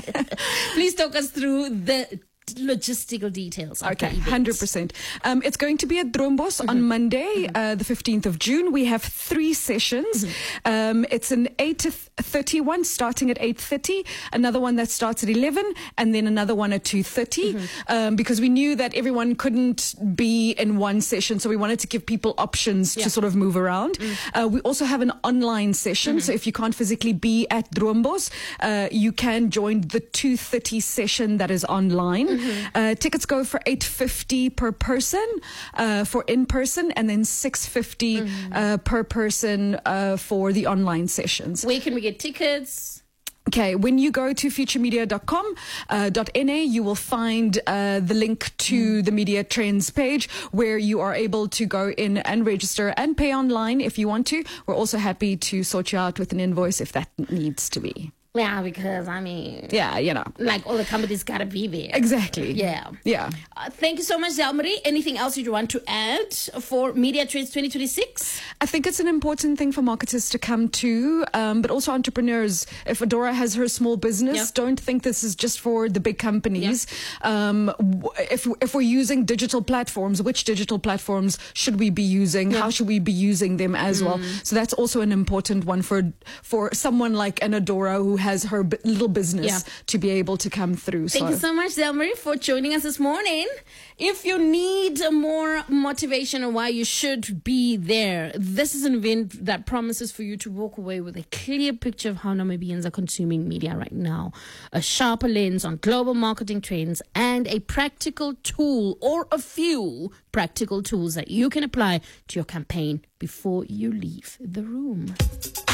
Please talk us through the logistical details. Okay, 100%. It's going to be at Drombos on Monday, the 15th of June. We have 3 sessions. It's an 8:30 one starting at 8:30, another one that starts at 11, and then another one at 2:30, because we knew that everyone couldn't be in one session, so we wanted to give people options to sort of move around. We also have an online session, so if you can't physically be at Drombos, you can join the 2:30 session that is online. Tickets go for $850 per person for in-person, and then $650 per person for the online sessions. Where can we get tickets? Okay, when you go to futuremedia.com.na, you will find the link to the Media Trends page where you are able to go in and register and pay online if you want to. We're also happy to sort you out with an invoice if that needs to be. Yeah, because I mean, yeah, you know, like all the companies gotta be there. Exactly. Yeah. Thank you so much, Zelmarie. Anything else you want to add for Media Trends 2026? I think it's an important thing for marketers to come to, but also entrepreneurs. If Adora has her small business, don't think this is just for the big companies. If we're using digital platforms, which digital platforms should we be using? How should we be using them as well? So that's also an important one for someone like an Adora who has her little business to be able to come through. Thank you so much, Zelmarie, for joining us this morning. If you need more motivation on why you should be there, this is an event that promises for you to walk away with a clear picture of how Namibians are consuming media right now, a sharper lens on global marketing trends, and a practical tool or a few practical tools that you can apply to your campaign before you leave the room.